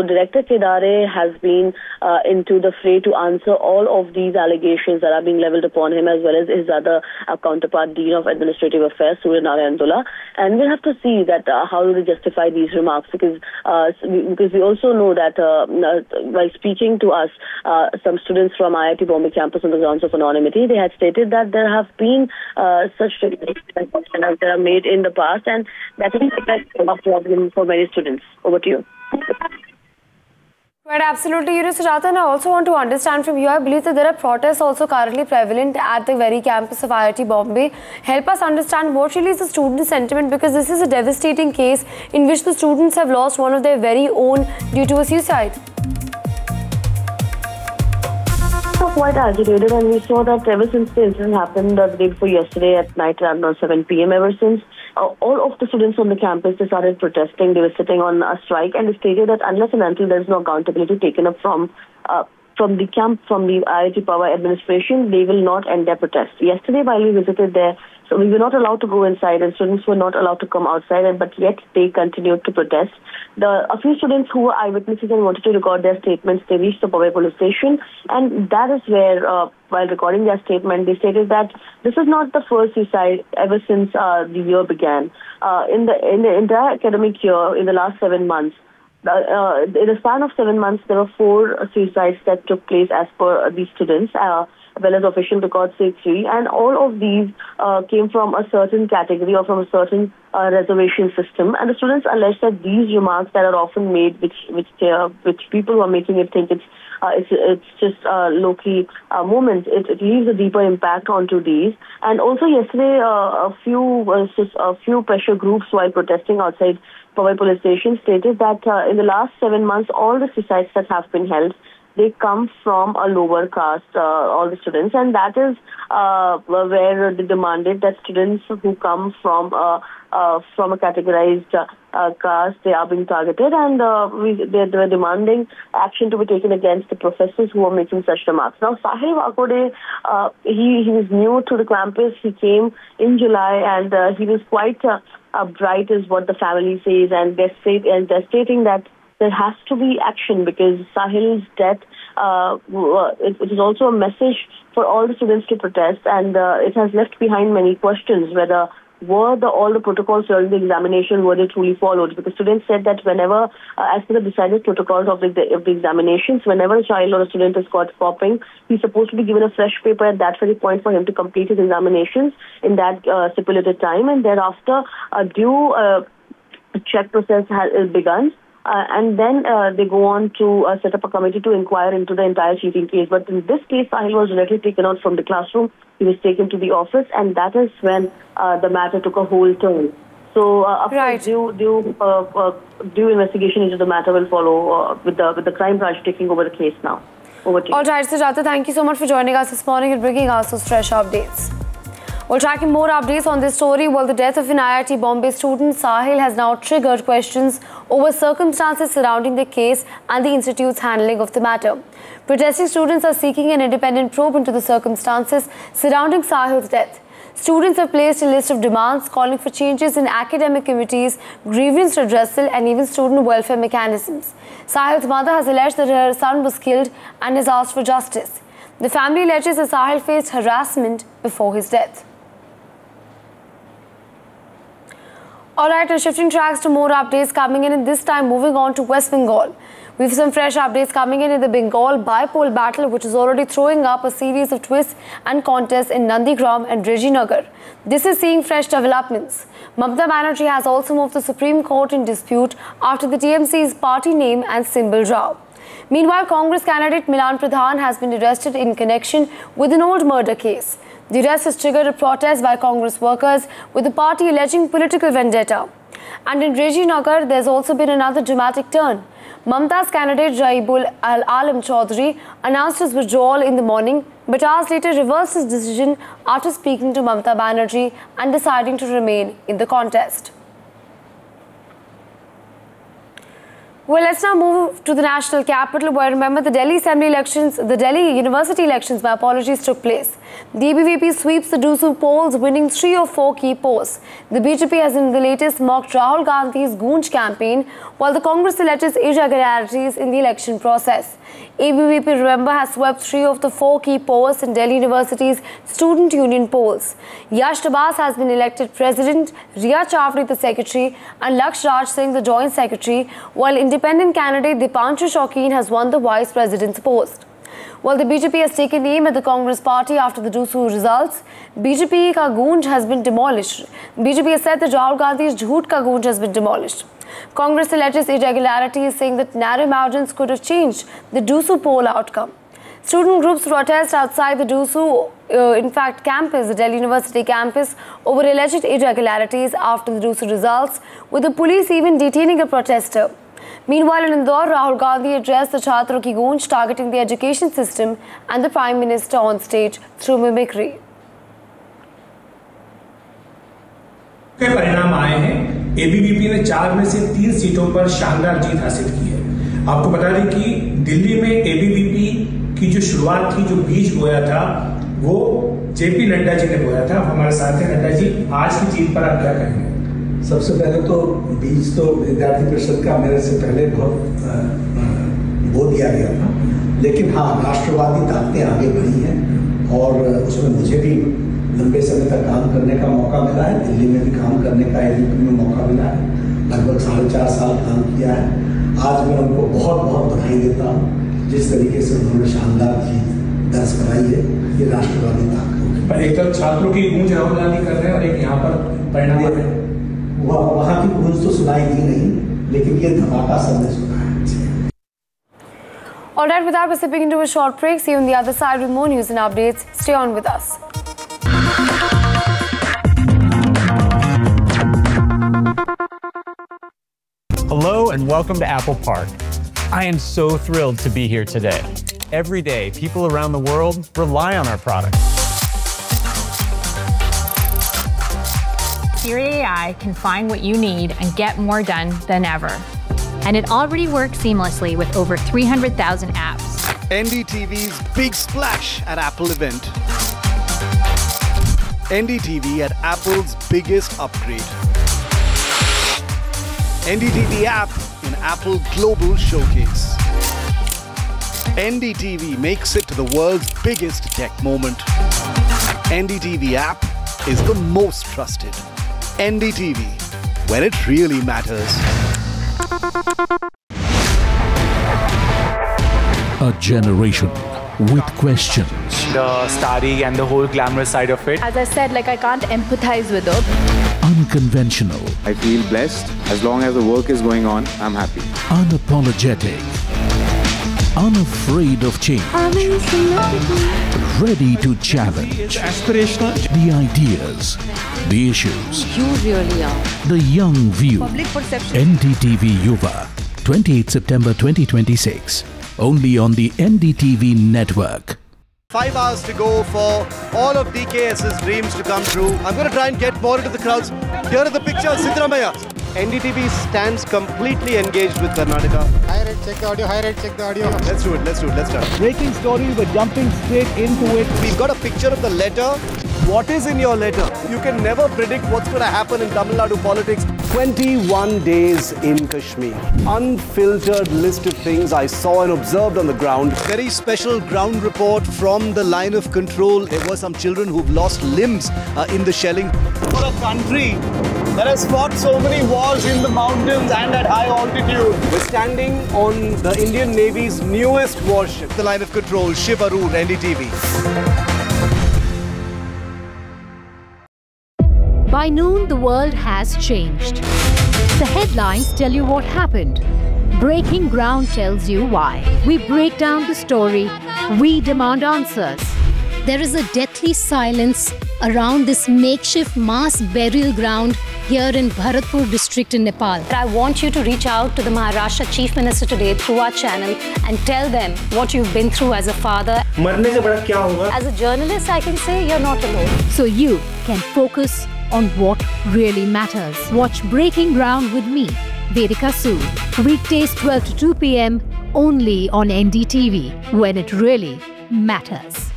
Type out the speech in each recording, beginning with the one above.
Director Kedare has been into the fray to answer all of these allegations that are being leveled upon him, as well as his other counterpart, Dean of Administrative Affairs, Surya Narayandula. And we'll have to see that how do they justify these remarks, because we also know that while speaking to us, some students from IIT Bombay campus on the grounds of anonymity, they had stated that there have been such statements that are made in the past, and that is a problem for many students. Over to you. Right, absolutely. Sujata, and I also want to understand from you, I believe that there are protests also currently prevalent at the very campus of IIT Bombay. Help us understand what really is the student sentiment, because this is a devastating case in which the students have lost one of their very own due to a suicide. Quite agitated, and we saw that ever since the incident happened the day before yesterday at night around 7 p.m. ever since, all of the students on the campus, they started protesting. They were sitting on a strike, and they stated that unless and until there is no accountability taken up from the camp, from the IIT Power administration, they will not end their protest. Yesterday, while we visited there, so we were not allowed to go inside, and students were not allowed to come outside, but yet they continued to protest. A few students who were eyewitnesses and wanted to record their statements, they reached the Powai police station, and that is where, while recording their statement, they stated that this is not the first suicide ever since the year began. In the entire academic year, in the last 7 months, in the span of 7 months, there were 4 suicides that took place as per these students, well as official records say 3, and all of these came from a certain category or from a certain reservation system. And the students allege that these remarks that are often made, which people who are making it think it's just low-key moments, it leaves a deeper impact onto these. And also yesterday, a few pressure groups while protesting outside Powai police station stated that in the last 7 months, all the suicides that have been held, they come from a lower caste, all the students, and that is where they demanded that students who come from a categorized caste, they are being targeted, and they were demanding action to be taken against the professors who are making such remarks. Now, Sahil Wakode, he was new to the campus. He came in July, and he was quite bright, is what the family says, and they're stating that there has to be action, because Sahil's death, it is also a message for all the students to protest, and it has left behind many questions whether all the protocols during the examination were they truly followed, because students said that whenever, as per the decided protocols of the examinations, whenever a child or a student is caught copying, he's supposed to be given a fresh paper at that very point for him to complete his examinations in that stipulated time, and thereafter a due check process has begun. And then they go on to set up a committee to inquire into the entire cheating case. But in this case, Sahil was directly taken out from the classroom. He was taken to the office, and that is when the matter took a whole turn. So, of course, due investigation into the matter will follow with the crime branch taking over the case now. Over to you. All right, Sujata, thank you so much for joining us this morning and bringing us those fresh updates. Well, tracking more updates on this story, the death of an IIT Bombay student, Sahil, has now triggered questions over circumstances surrounding the case and the institute's handling of the matter. Protesting students are seeking an independent probe into the circumstances surrounding Sahil's death. Students have placed a list of demands calling for changes in academic committees, grievance redressal, and even student welfare mechanisms. Sahil's mother has alleged that her son was killed and has asked for justice. The family alleges that Sahil faced harassment before his death. Alright, now shifting tracks to more updates coming in, and this time moving on to West Bengal. We have some fresh updates coming in the Bengal bipole battle, which is already throwing up a series of twists and contests in Nandigram and Rajinagar. This is seeing fresh developments. Mamata Banerjee has also moved the Supreme Court in dispute after the TMC's party name and symbol row. Meanwhile, Congress candidate Milan Pradhan has been arrested in connection with an old murder case. The arrest has triggered a protest by Congress workers, with the party alleging political vendetta. And in Rajinagar, there's also been another dramatic turn. Mamata's candidate Raibul Alam Chaudhary announced his withdrawal in the morning, but hours later reversed his decision after speaking to Mamata Banerjee and deciding to remain in the contest. Well, let's now move to the national capital, where remember the Delhi University elections, took place. The ABVP sweeps the DUSU polls, winning 3 of 4 key posts. The BJP has in the latest mocked Rahul Gandhi's Goonj campaign, while the Congress alleges irregularities in the election process. ABVP, remember, has swept 3 of the 4 key posts in Delhi University's student union polls. Yash Tabas has been elected president, Riya Chawdhury the secretary, and Laksh Raj Singh the joint secretary, while independent candidate Dipanshu Shaukin has won the vice president's post. While the BJP has taken aim at the Congress party after the DUSU results, BJP ka Goonj has been demolished. BJP has said that Rahul Gandhi's Jhoot ka Goonj has been demolished. Congress alleges irregularities, saying that narrow margins could have changed the DUSU poll outcome. Student groups protest outside the DUSU, campus, the Delhi University campus, over alleged irregularities after the DUSU results, with the police even detaining a protester. Meanwhile, in Indore, Rahul Gandhi addressed the Chhatron ki Goonj, targeting the education system and the Prime Minister on stage through mimicry. के परिणाम आए हैं। ABVP ने 4 में से 3 सीटों पर शानदार जीत हासिल की है। आपको बता दें कि दिल्ली में एबीवीपी की जो शुरुआत थी, जो बीज बोया था, वो जेपी नड्डा जी ने बोया था। हमारे साथ हैं नड्डा जी, आज की जीत पर आप क्या कहेंगे? सबसे पहले तो बीज तो विद्यार्थी परिषद का मेरे से पहले बहुत बो दिया गया था, लेकिन हाँ, राष्ट्रवादी ताकतें आगे बढ़ी हैं और उसमें मुझे भी लंबे समय तक काम करने का मौका मिला है। दिल्ली में भी काम करने का एबीवीपी में मौका मिला है। लगभग 4.5 साल काम किया है। आज मैं उनको बहुत बहुत बधाई देता हूँ। जिस तरीके से उन्होंने शानदार जीत दर्ज कराई है, ये राष्ट्रवादी ताकत है। एक तरफ छात्रों की गूंज राहुल गांधी कर रहे हैं और एक यहाँ पर परिणाम है। वहाँ की गूंज तो सुनाई दी नहीं, लेकिन ये धमाका सबने सुना है। All right, with that, we're stepping into a short break. See you on the other side with more news and updates. Stay on with us. Hello and welcome to Apple Park. I am so thrilled to be here today. Every day, people around the world rely on our products. Siri AI can find what you need and get more done than ever. And it already works seamlessly with over 300,000 apps. NDTV's big splash at Apple event. NDTV at Apple's biggest upgrade. NDTV app in Apple Global Showcase. NDTV makes it to the world's biggest tech moment. NDTV app is the most trusted. NDTV, when it really matters. A generation with questions. The starry and the whole glamorous side of it. As I said, I can't empathize with her. Unconventional. I feel blessed. As long as the work is going on, I'm happy. Unapologetic. Unafraid of change. Ready to challenge. Aspirational. The ideas. The issues. You really are. The young view. Public perception. NDTV Yuva. 28 September 2026. Only on the NDTV network. 5 hours to go for all of DKS's dreams to come true. I'm going to try and get more into the crowds. Here are the pictures, Siddaramaiah. NDTV stands completely engaged with Karnataka. High rate, check the audio, high rate, check the audio. Let's do it, let's start. Breaking story, we're jumping straight into it. We've got a picture of the letter. What is in your letter? You can never predict what's going to happen in Tamil Nadu politics. 21 days in Kashmir. Unfiltered list of things I saw and observed on the ground. Very special ground report from the line of control. There were some children who've lost limbs in the shelling. For a country that has fought so many wars in the mountains and at high altitude. We're standing on the Indian Navy's newest warship. The line of control, Shiv Arun, NDTV. By noon, the world has changed. The headlines tell you what happened. Breaking Ground tells you why. We break down the story. We demand answers. There is a deathly silence around this makeshift mass burial ground here in Bharatpur district in Nepal. I want you to reach out to the Maharashtra Chief Minister today through our channel and tell them what you've been through as a father. As a journalist, I can say you're not alone. So you can focus on what really matters. Watch Breaking Ground with me, Vedika soon. Weekdays 12 to 2 p.m. only on NDTV, when it really matters.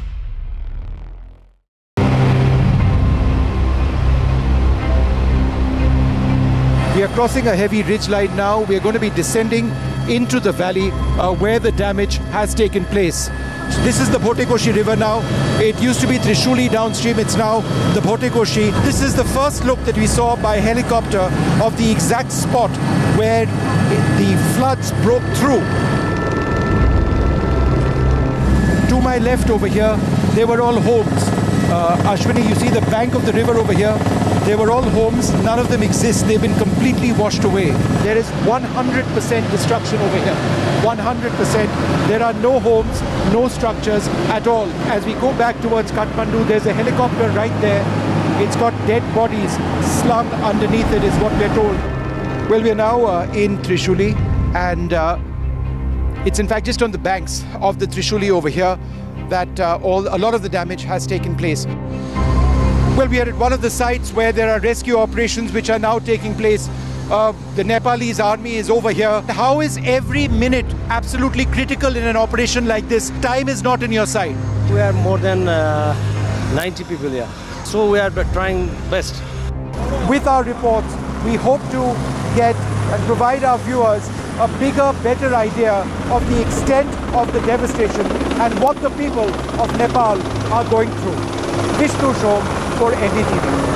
We are crossing a heavy ridge line now. We are going to be descending into the valley where the damage has taken place. This is the Bhotekoshi river now. It used to be Trishuli downstream. It's now the Bhotekoshi. This is the first look that we saw by helicopter of the exact spot where the floods broke through. To my left over here, they were all homes. Ashwini, you see the bank of the river over here? They were all homes. None of them exist. They've been completely washed away. There is 100% destruction over here. 100%. There are no homes, no structures at all. As we go back towards Kathmandu, there's a helicopter right there. It's got dead bodies slung underneath it, is what we're told. Well, we're now in Trishuli, and it's in fact just on the banks of the Trishuli over here that a lot of the damage has taken place. Well, we are at one of the sites where there are rescue operations which are now taking place. The Nepalese army is over here. How is every minute absolutely critical in an operation like this? Time is not in your side. We are more than 90 people here. So we are trying best. With our reports, we hope to get and provide our viewers a bigger, better idea of the extent of the devastation and what the people of Nepal are going through. Vishnu Shom for NDTV.